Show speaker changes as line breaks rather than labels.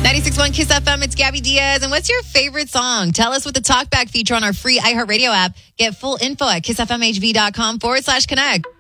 96.1 Kiss FM, it's Gabby Diaz. And what's your favorite song? Tell us with the talkback feature on our free iHeartRadio app. Get full info at kissfmhv.com/connect.